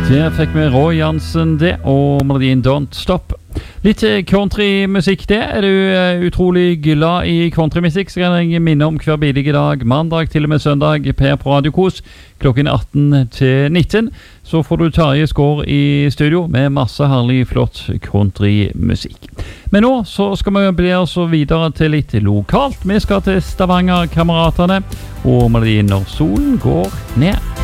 Der fikk vi Roy Jansen det, og melodien Don't Stop. Litt countrymusikk det. Er du utrolig glad i countrymusikk, så kan jeg minne om hver bidige dag, mandag til og med søndag, Per på Radio Kos, klokken 18 til 19. Så får du Tarje Skår i studio med masse herlig, flott countrymusikk. Men nå så skal vi bli oss videre til litt lokalt. Vi skal til Stavanger-kameratene, og melodien Når solen går ned.